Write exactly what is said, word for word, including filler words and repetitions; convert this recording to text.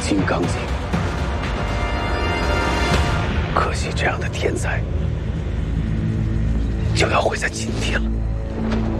金刚经。可惜这样的天才就要毁在今天了。